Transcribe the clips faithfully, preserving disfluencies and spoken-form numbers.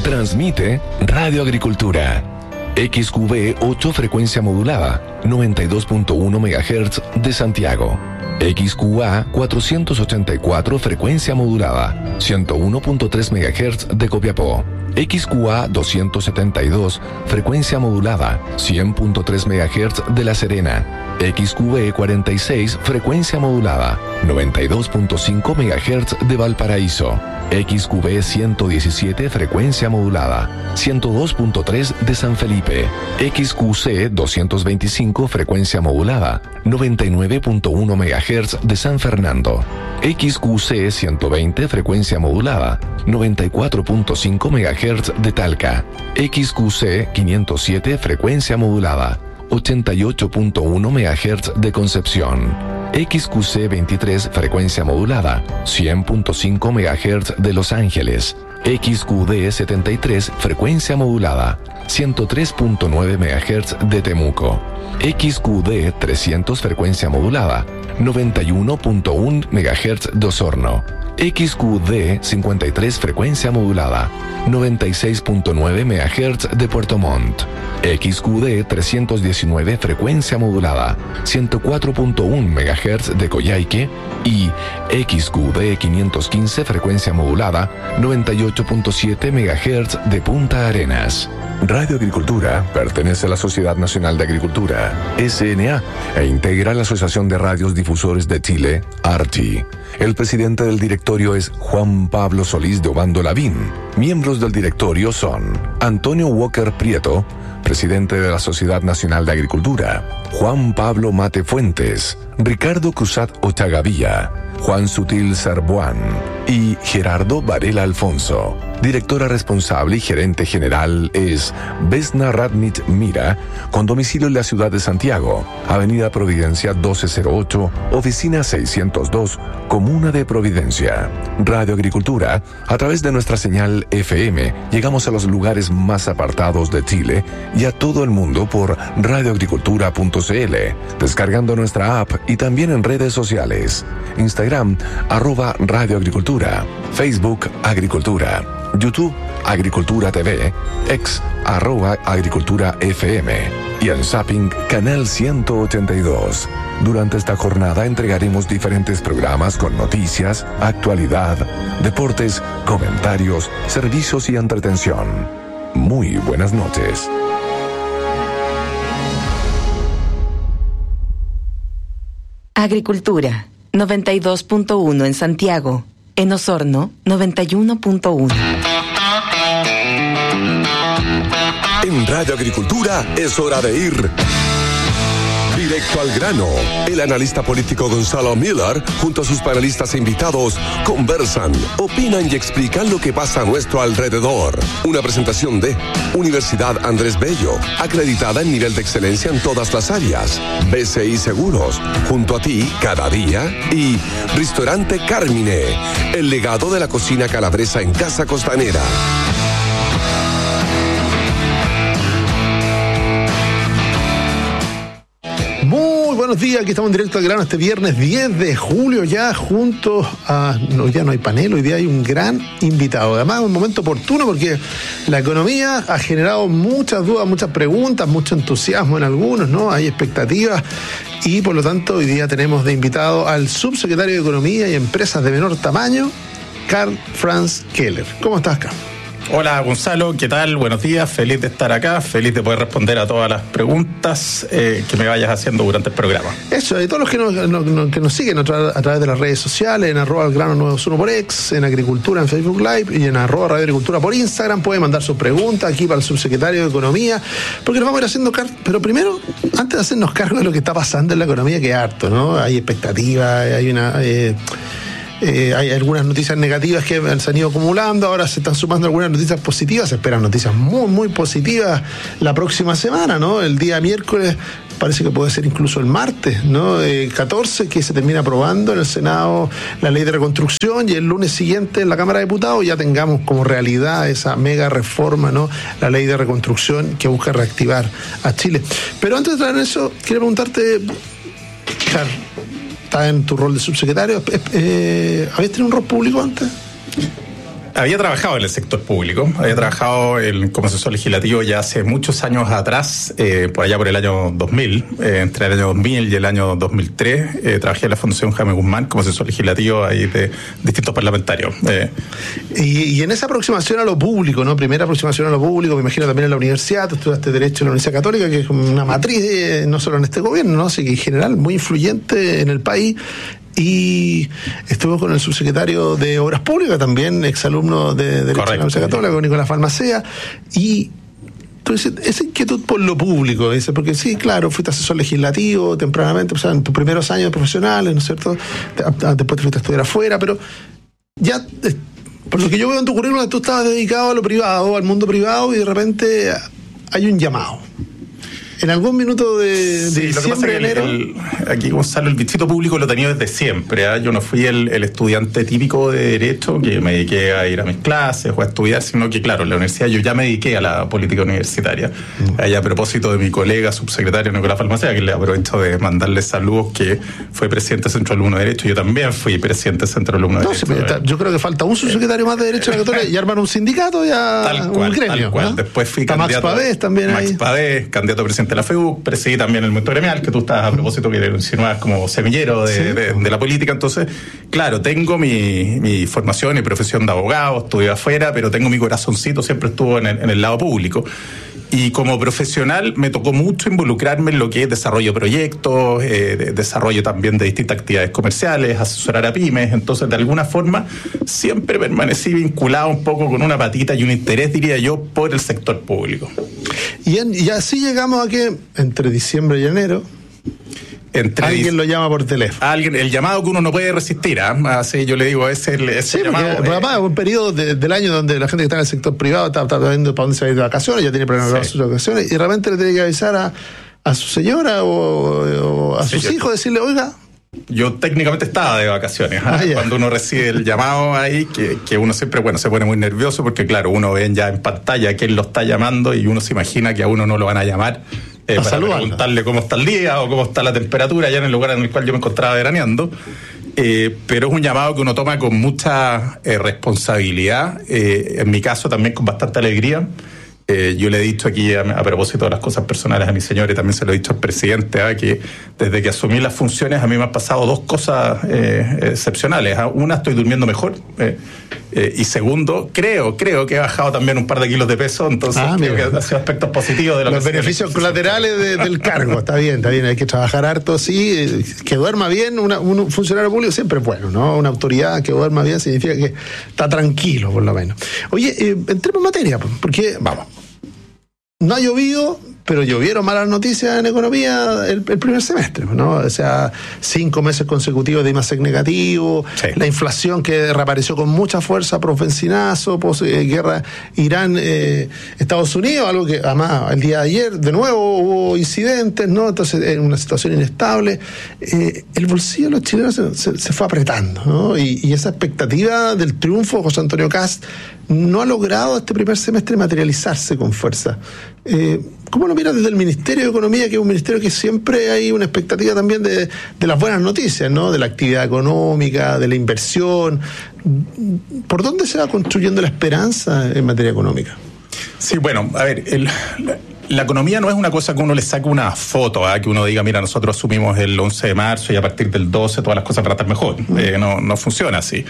Transmite Radio Agricultura. X Q V ocho frecuencia modulada, noventa y dos punto uno megahertz de Santiago. X Q A cuatrocientos ochenta y cuatro frecuencia modulada, ciento uno punto tres megahertz de Copiapó. X Q A doscientos setenta y dos frecuencia modulada, cien punto tres megahertz de La Serena. X Q B cuarenta y seis frecuencia modulada, noventa y dos punto cinco megahertz de Valparaíso. X Q B ciento diecisiete frecuencia modulada, ciento dos punto tres de San Felipe. X Q C doscientos veinticinco frecuencia modulada, noventa y nueve punto uno megahertz de San Fernando. X Q C ciento veinte frecuencia modulada, noventa y cuatro punto cinco megahertz de Talca. X Q C quinientos siete frecuencia modulada, ochenta y ocho punto uno megahertz de Concepción. X Q C veintitrés frecuencia modulada, cien punto cinco megahertz de Los Ángeles. X Q D setenta y tres frecuencia modulada, ciento tres punto nueve megahertz de Temuco. X Q D trescientos frecuencia modulada, noventa y uno punto uno megahertz de Osorno. X Q D cincuenta y tres frecuencia modulada, noventa y seis punto nueve megahertz de Puerto Montt. X Q D trescientos diecinueve frecuencia modulada, ciento cuatro punto uno megahertz de Coyhaique. Y X Q D quinientos quince frecuencia modulada, noventa y ocho punto siete megahertz de Punta Arenas. Radio Agricultura pertenece a la Sociedad Nacional de Agricultura, S N A, e integra la Asociación de Radios Difusores de Chile, ARTI. El presidente del directorio es Juan Pablo Solís de Obando Lavín. Miembros del directorio son Antonio Walker Prieto, presidente de la Sociedad Nacional de Agricultura; Juan Pablo Mate Fuentes; Ricardo Cruzat Ochagavía; Juan Sutil Sarbuán y Gerardo Varela Alfonso. Directora responsable y gerente general es Vesna Radnich Mira, con domicilio en la ciudad de Santiago, Avenida Providencia doce cero ocho, Oficina seiscientos dos, Comuna de Providencia. Radio Agricultura, a través de nuestra señal F M, llegamos a los lugares más apartados de Chile y a todo el mundo por radioagricultura punto c l, descargando nuestra app y también en redes sociales. Instagram, arroba Radio Agricultura; Facebook, Agricultura; YouTube, Agricultura T V; X, arroba Agricultura F M; y en Zapping, Canal ciento ochenta y dos. Durante esta jornada entregaremos diferentes programas con noticias, actualidad, deportes, comentarios, servicios y entretención. Muy buenas noches. Agricultura, noventa y dos punto uno en Santiago. En Osorno, noventa y uno punto uno. En Radio Agricultura es hora de ir directo al grano. El analista político Gonzalo Miller, junto a sus panelistas e invitados, conversan, opinan y explican lo que pasa a nuestro alrededor. Una presentación de Universidad Andrés Bello, acreditada en nivel de excelencia en todas las áreas. B C I Seguros, junto a ti cada día. Y Restaurante Carmine, el legado de la cocina calabresa en Casa Costanera. Buenos días, aquí estamos en directo al grano este viernes diez de julio, ya juntos a... No, ya no hay panel, hoy día hay un gran invitado. Además, un momento oportuno porque la economía ha generado muchas dudas, muchas preguntas, mucho entusiasmo en algunos, ¿no? Hay expectativas y por lo tanto hoy día tenemos de invitado al subsecretario de Economía y Empresas de Menor Tamaño, Karl Franz Keller. ¿Cómo estás, Karl? Hola Gonzalo, ¿qué tal? Buenos días, feliz de estar acá, feliz de poder responder a todas las preguntas eh, que me vayas haciendo durante el programa. Eso, y todos los que nos, nos, que nos siguen a, tra- a través de las redes sociales, en arroba el grano novecientos uno por X, en Agricultura en Facebook Live y en arroba Radio Agricultura por Instagram, pueden mandar sus preguntas aquí para el subsecretario de Economía, porque nos vamos a ir haciendo cargo. Pero primero, antes de hacernos cargo de lo que está pasando en la economía, que es harto, ¿no? Hay expectativas, hay una... Eh, Eh, hay algunas noticias negativas que se han ido acumulando, ahora se están sumando algunas noticias positivas, se esperan noticias muy, muy positivas la próxima semana, ¿no? El día miércoles, parece que puede ser incluso el martes, ¿no? Eh, catorce, que se termina aprobando en el Senado la ley de reconstrucción, y el lunes siguiente en la Cámara de Diputados ya tengamos como realidad esa mega reforma, ¿no? La ley de reconstrucción que busca reactivar a Chile. Pero antes de traer eso, quiero preguntarte, Carl, estás en tu rol de subsecretario, eh, ¿habías tenido un rol público antes? había trabajado en el sector público, había trabajado en, como asesor legislativo ya hace muchos años atrás, eh, por allá por el año dos mil, eh, entre el año dos mil y el año dos mil tres, eh, trabajé en la Fundación Jaime Guzmán como asesor legislativo ahí de distintos parlamentarios. Eh. Y, y en esa aproximación a lo público, ¿no? Primera aproximación a lo público, me imagino también en la universidad, tú estudiaste Derecho en la Universidad Católica, que es una matriz, de, no solo en este gobierno, ¿no? Así que en general muy influyente en el país. Y estuvo con el subsecretario de Obras Públicas también, exalumno de Derecho Correcto, en la Universidad Católica, con Nicolás Balmaceda. Y tú dices, esa inquietud por lo público, dice, porque sí, claro, fuiste asesor legislativo tempranamente, o sea, en tus primeros años profesionales, ¿no es cierto? Después te fuiste a estudiar afuera, pero ya, por lo que yo veo en tu currículum, tú estabas dedicado a lo privado, al mundo privado, y de repente hay un llamado. En algún minuto de, de sí, diciembre, el, enero. El, aquí, Gonzalo, el bichito público lo tenía desde siempre. ¿eh? Yo no fui el, el estudiante típico de Derecho que me dediqué a ir a mis clases o a estudiar, sino que, claro, en la universidad yo ya me dediqué a la política universitaria. Mm. Ahí, a propósito de mi colega subsecretario Nicolás Balmaceda, que le aprovecho de mandarle saludos, que fue presidente del Centro de Alumnos de Derecho. Yo también fui presidente del Centro de Alumnos de no, Derecho. Sí, está, yo creo que falta un subsecretario más de Derecho en la Católica y arman un sindicato y a tal cual, un gremio. Tal cual. ¿no? Después fui está candidato. Max Pavés también Max ahí. Pavés, candidato a presidente de la F E U, presidente también el movimiento gremial, que tú estás a propósito que lo insinuabas como semillero de, sí. de, de la política. Entonces, claro, tengo mi, mi formación y profesión de abogado, estudié afuera, pero tengo mi corazoncito, siempre estuvo en el, en el lado público. Y como profesional me tocó mucho involucrarme en lo que es desarrollo de proyectos, eh, de desarrollo también de distintas actividades comerciales, asesorar a pymes. Entonces, de alguna forma, siempre permanecí vinculado un poco con una patita y un interés, diría yo, por el sector público. Y, en, y así llegamos a que entre diciembre y enero Entre alguien lo llama por teléfono. Alguien, el llamado que uno no puede resistir, ¿eh? Así yo le digo, es el, ese sí, llamado. Porque, eh, además es un periodo de, del año donde la gente que está en el sector privado está, está viendo para dónde se va a ir de vacaciones, ya tiene planeado sí. sus vacaciones, y de repente le tiene que avisar a, a su señora o, o a sí, sus yo, hijos, decirle, oiga. Yo técnicamente estaba de vacaciones, ¿eh? ah, cuando uno recibe el llamado ahí, que, que uno siempre, bueno, se pone muy nervioso porque, claro, uno ve ya en pantalla quién lo está llamando y uno se imagina que a uno no lo van a llamar. Eh, para saludarlo. Preguntarle cómo está el día o cómo está la temperatura allá en el lugar en el cual yo me encontraba veraneando. Eh, pero es un llamado que uno toma con mucha eh, responsabilidad, eh, en mi caso también con bastante alegría. Eh, yo le he dicho aquí, a, a propósito de las cosas personales a mi señora, y también se lo he dicho al presidente, ¿eh? que desde que asumí las funciones a mí me han pasado dos cosas eh, excepcionales. ¿eh? Una, estoy durmiendo mejor. Eh, eh, y segundo, creo, creo que he bajado también un par de kilos de peso, entonces ah, creo mira. que ha sido aspectos positivos de lo los que beneficios colaterales de, del cargo. Está bien, está bien, hay que trabajar harto, sí, que duerma bien. Una, un funcionario público siempre es bueno, ¿no? Una autoridad que duerma bien significa que está tranquilo, por lo menos. Oye, eh, entremos en materia, porque, vamos, no ha llovido, pero llovieron malas noticias en economía el, el primer semestre, ¿no? O sea, cinco meses consecutivos de I M A S E C negativo, sí. La inflación que reapareció con mucha fuerza, post-bencinazo, post-guerra Irán-Estados eh, Unidos, algo que además el día de ayer de nuevo hubo incidentes, ¿no? Entonces, en una situación inestable. Eh, el bolsillo de los chilenos se, se, se fue apretando, ¿no? Y, y esa expectativa del triunfo de José Antonio Kast no ha logrado este primer semestre materializarse con fuerza. Eh, ¿Cómo lo miras desde el Ministerio de Economía, que es un ministerio que siempre hay una expectativa también de, de las buenas noticias, ¿no? De la actividad económica, de la inversión? ¿Por dónde se va construyendo la esperanza en materia económica? Sí, bueno, a ver, el, la, la economía no es una cosa que uno le saque una foto, ¿eh? Que uno diga, mira, nosotros asumimos el once de marzo y a partir del doce todas las cosas van a estar mejor. Uh-huh. Eh, no, no funciona así.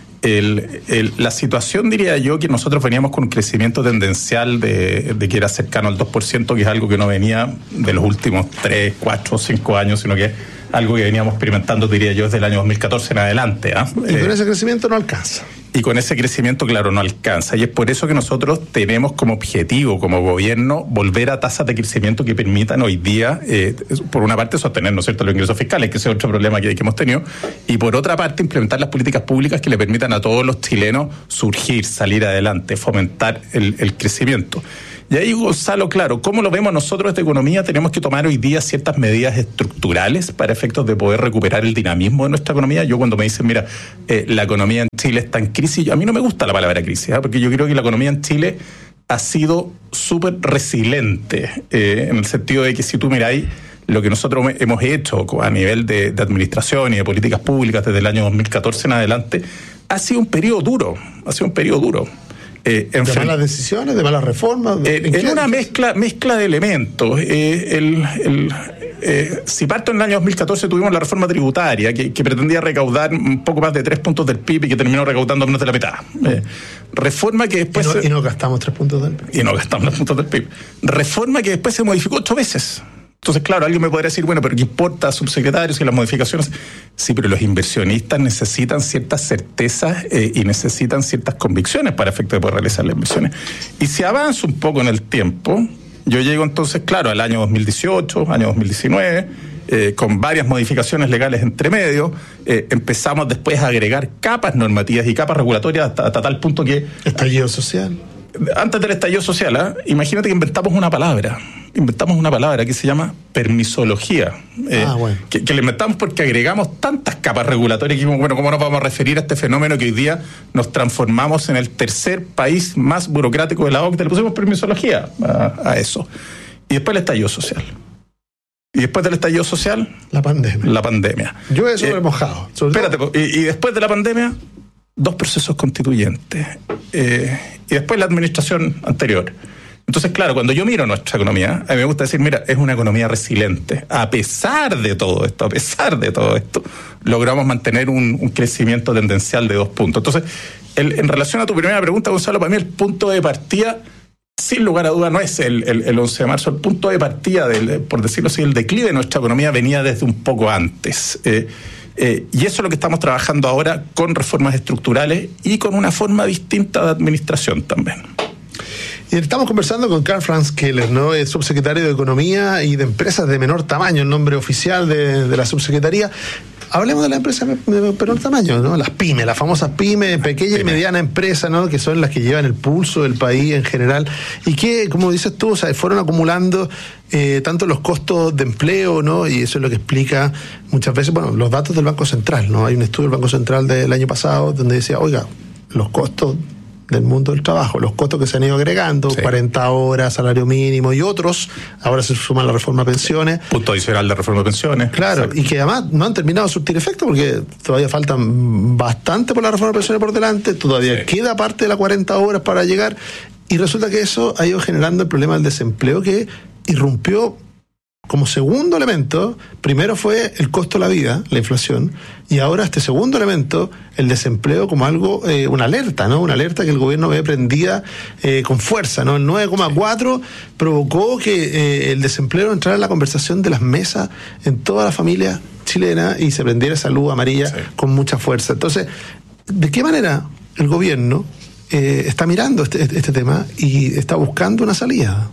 El, el, la situación, diría yo, que nosotros veníamos con un crecimiento tendencial de, de que era cercano al dos por ciento, que es algo que no venía de los últimos tres, cuatro, cinco años, sino que es algo que veníamos experimentando, diría yo, desde el año dos mil catorce en adelante. ¿eh? Y con ese crecimiento no alcanza. Y con ese crecimiento, claro, no alcanza. Y es por eso que nosotros tenemos como objetivo, como gobierno, volver a tasas de crecimiento que permitan hoy día, eh, por una parte, sostener, ¿no es cierto?, los ingresos fiscales, que ese es otro problema que, que hemos tenido, y por otra parte, implementar las políticas públicas que le permitan a todos los chilenos surgir, salir adelante, fomentar el, el crecimiento. Y ahí, Gonzalo, claro, ¿cómo lo vemos nosotros de economía? Tenemos que tomar hoy día ciertas medidas estructurales para efectos de poder recuperar el dinamismo de nuestra economía. Yo cuando me dicen, mira, eh, la economía en Chile está en crisis, a mí no me gusta la palabra crisis, ¿eh? Porque yo creo que la economía en Chile ha sido súper resiliente, eh, en el sentido de que si tú miráis lo que nosotros hemos hecho a nivel de, de administración y de políticas públicas desde el año dos mil catorce en adelante, ha sido un periodo duro, ha sido un periodo duro. Eh, ¿De enfrent- malas decisiones, de malas reformas? De, eh, en una mezcla, mezcla de elementos. Eh, el, el, eh, si parto en el año dos mil catorce tuvimos la reforma tributaria que, que pretendía recaudar un poco más de tres puntos del P I B y que terminó recaudando menos de la mitad. Eh, reforma que después... Y no, se, y no gastamos tres puntos del P I B. Y no gastamos tres puntos del P I B. Reforma que después se modificó ocho veces. Entonces, claro, alguien me podría decir, bueno, pero ¿qué importa, subsecretarios, y las modificaciones? Sí, pero los inversionistas necesitan ciertas certezas eh, y necesitan ciertas convicciones para efecto de poder realizar las inversiones. Y si avanzo un poco en el tiempo, yo llego entonces, claro, al año dos mil dieciocho, año dos mil diecinueve, eh, con varias modificaciones legales entre medio, eh, empezamos después a agregar capas normativas y capas regulatorias hasta, hasta tal punto que... Estallido social. Antes del estallido social, ¿eh? Imagínate que inventamos una palabra, inventamos una palabra que se llama permisología, eh, ah, bueno. que, que le inventamos porque agregamos tantas capas regulatorias que, bueno, ¿cómo nos vamos a referir a este fenómeno que hoy día nos transformamos en el tercer país más burocrático de la O C D E? Le pusimos permisología a, a eso. Y después el estallido social. Y después del estallido social... La pandemia. La pandemia. Yo eso eh, lo he mojado. Espérate, y, y después de la pandemia... dos procesos constituyentes eh, y después la administración anterior. Entonces, claro, cuando yo miro nuestra economía, a mí me gusta decir, mira, es una economía resiliente. A pesar de todo esto, a pesar de todo esto, logramos mantener un, un crecimiento tendencial de dos puntos. Entonces, el, en relación a tu primera pregunta, Gonzalo, para mí el punto de partida, sin lugar a duda, no es el, el, el once de marzo. El punto de partida, del, por decirlo así, el declive de nuestra economía venía desde un poco antes. Eh, Eh, y eso es lo que estamos trabajando ahora con reformas estructurales y con una forma distinta de administración también. Y estamos conversando con Karl-Franz Keller, ¿no? Es subsecretario de Economía y de Empresas de Menor Tamaño, el nombre oficial de, de la subsecretaría. Hablemos de las empresas de menor tamaño, ¿no? Las pymes, las famosas pymes, pequeña y mediana empresa, ¿no? Que son las que llevan el pulso del país en general y que, como dices tú, o sea, fueron acumulando eh, tanto los costos de empleo, ¿no? Y eso es lo que explica muchas veces, bueno, los datos del Banco Central, ¿no? Hay un estudio del Banco Central del año pasado donde decía, oiga, los costos del mundo del trabajo, los costos que se han ido agregando, sí. cuarenta horas, salario mínimo y otros, ahora se suman la reforma de pensiones. Punto adicional de reforma de pensiones. Claro, exacto. Y que además no han terminado de surtir efecto porque todavía faltan bastante por la reforma de pensiones por delante, todavía sí. queda parte de las cuarenta horas para llegar y resulta que eso ha ido generando el problema del desempleo que irrumpió como segundo elemento. Primero fue el costo de la vida, la inflación, y ahora este segundo elemento, el desempleo, como algo, eh, una alerta, ¿no? Una alerta que el gobierno ve prendida eh, con fuerza, ¿no? El nueve coma cuatro provocó que eh, el desempleo entrara en la conversación de las mesas en toda la familia chilena y se prendiera esa luz amarilla sí. con mucha fuerza. Entonces, ¿de qué manera el gobierno eh, está mirando este, este tema y está buscando una salida?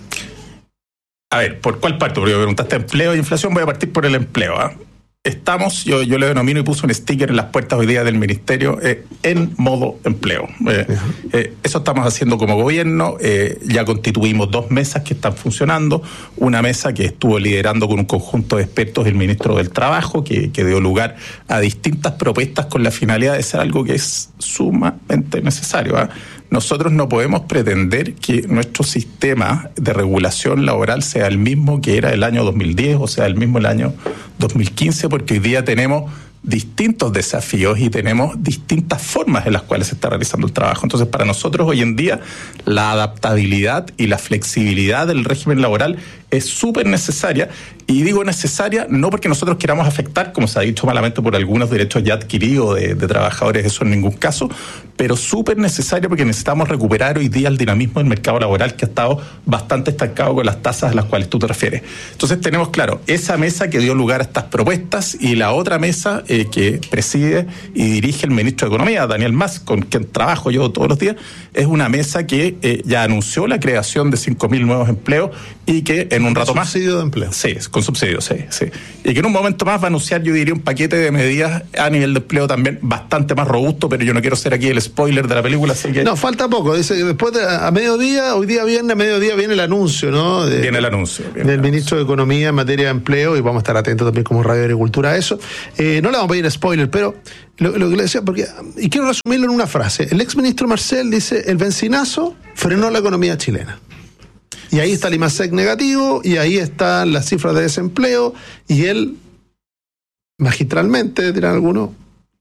A ver, ¿por cuál parte? Porque me preguntaste empleo e inflación, voy a partir por el empleo. ¿eh? Estamos, yo, yo le denomino y puse un sticker en las puertas hoy día del ministerio, eh, en modo empleo. Eh, uh-huh. eh, eso estamos haciendo como gobierno, eh, ya constituimos dos mesas que están funcionando, una mesa que estuvo liderando con un conjunto de expertos el ministro del Trabajo, que, que dio lugar a distintas propuestas con la finalidad de ser algo que es sumamente necesario. ¿eh? Nosotros no podemos pretender que nuestro sistema de regulación laboral sea el mismo que era el año dos mil diez, o sea, el mismo el año dos mil quince, porque hoy día tenemos distintos desafíos y tenemos distintas formas en las cuales se está realizando el trabajo. Entonces, para nosotros hoy en día, la adaptabilidad y la flexibilidad del régimen laboral es súper necesaria, y digo necesaria no porque nosotros queramos afectar, como se ha dicho malamente, por algunos derechos ya adquiridos de, de trabajadores, eso en ningún caso, pero súper necesaria porque necesitamos recuperar hoy día el dinamismo del mercado laboral que ha estado bastante estancado con las tasas a las cuales tú te refieres. Entonces tenemos, claro, esa mesa que dio lugar a estas propuestas y la otra mesa eh, que preside y dirige el ministro de Economía, Daniel Mas, con quien trabajo yo todos los días, es una mesa que eh, ya anunció la creación de cinco mil nuevos empleos y que en un rato más... Subsidio de empleo. Sí, con subsidio, sí, sí. Y que en un momento más va a anunciar, yo diría, un paquete de medidas a nivel de empleo también bastante más robusto, pero yo no quiero ser aquí el spoiler de la película, así que... No, falta poco. Dice que después de, a mediodía, hoy día viernes, a mediodía viene el anuncio, ¿no? De, viene el anuncio. Viene del el ministro anuncio. de Economía en materia de empleo, y vamos a estar atentos también como Radio Agricultura a eso. Eh, no le vamos a pedir spoiler, pero lo, lo que le decía, porque, y quiero resumirlo en una frase. El exministro Marcel dice, el benzinazo frenó la economía chilena. Y ahí está el IMASEC negativo, y ahí están las cifras de desempleo, y él, magistralmente, dirán algunos,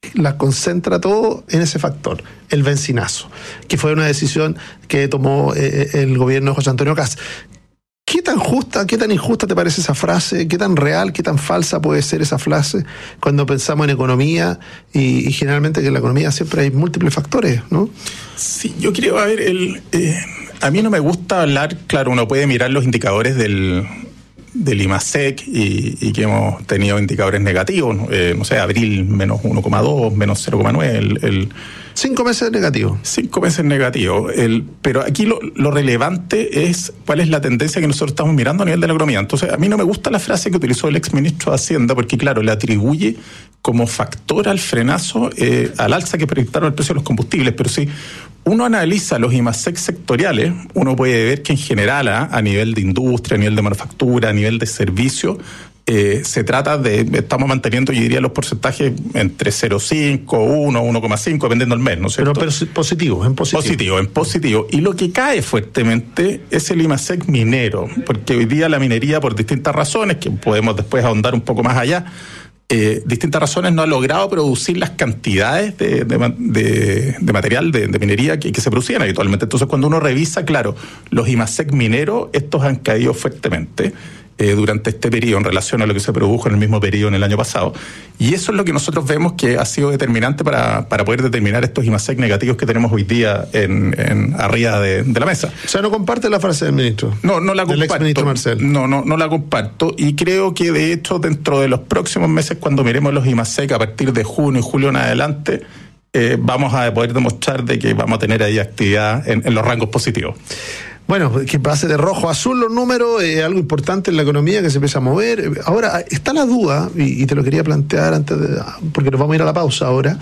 la concentra todo en ese factor, el bencinazo, que fue una decisión que tomó eh, el gobierno de José Antonio Kast. ¿Qué tan justa, qué tan injusta te parece esa frase? ¿Qué tan real, qué tan falsa puede ser esa frase cuando pensamos en economía y, y generalmente que en la economía siempre hay múltiples factores, ¿no? Sí, yo creo, a ver, el, eh, a mí no me gusta hablar, claro, uno puede mirar los indicadores del, del IMASEC y, y que hemos tenido indicadores negativos, eh, no sé, abril menos uno coma dos, menos cero coma nueve, el... el Cinco meses negativos. Cinco meses negativos. El, pero aquí lo, lo relevante es cuál es la tendencia que nosotros estamos mirando a nivel de la economía. Entonces, a mí no me gusta la frase que utilizó el exministro de Hacienda, porque, claro, le atribuye como factor al frenazo, eh, al alza que proyectaron el precio de los combustibles. Pero si uno analiza los IMASEC sectoriales, uno puede ver que en general, a, a nivel de industria, a nivel de manufactura, a nivel de servicio, Eh, se trata de, estamos manteniendo, yo diría, los porcentajes entre cero coma cinco, uno, uno coma cinco, dependiendo del mes, ¿no es cierto? Pero, pero positivo, en positivo. Positivo, en positivo. Y lo que cae fuertemente es el IMASEC minero, porque hoy día la minería, por distintas razones, que podemos después ahondar un poco más allá, eh, distintas razones no ha logrado producir las cantidades de, de, de, de material de, de minería que, que se producían habitualmente. Entonces, cuando uno revisa, claro, los IMASEC mineros, estos han caído fuertemente Eh, durante este periodo en relación a lo que se produjo en el mismo periodo en el año pasado. Y eso es lo que nosotros vemos que ha sido determinante para, para poder determinar estos IMASEC negativos que tenemos hoy día en, en arriba de, de la mesa. O sea, ¿no comparte la frase del ministro? No, no la comparto. Del exministro Marcel. No, no, no la comparto. Y creo que, de hecho, dentro de los próximos meses, cuando miremos los IMASEC a partir de junio y julio en adelante, eh, vamos a poder demostrar de que vamos a tener ahí actividad en, en los rangos positivos. Bueno, que pase de rojo a azul los números, es eh, algo importante en la economía que se empieza a mover. Ahora, está la duda, y, y te lo quería plantear antes de, porque nos vamos a ir a la pausa ahora.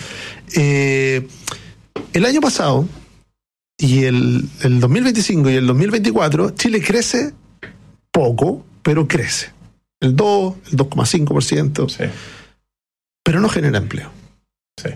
Eh, el año pasado, y el, el dos mil veinticinco y el dos mil veinticuatro, Chile crece poco, pero crece. El dos, el dos coma cinco por ciento, sí. Pero no genera empleo. Sí.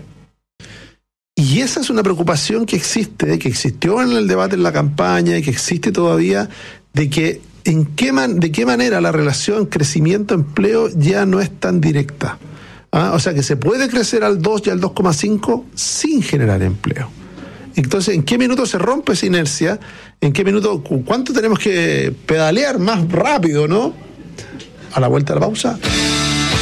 Y esa es una preocupación que existe, que existió en el debate en la campaña y que existe todavía, de que en qué man, de qué manera la relación crecimiento-empleo ya no es tan directa. ¿Ah? O sea, que se puede crecer al dos y al dos coma cinco sin generar empleo. Entonces, ¿en qué minuto se rompe esa inercia? ¿En qué minuto, cuánto tenemos que pedalear más rápido, no? A la vuelta de la pausa.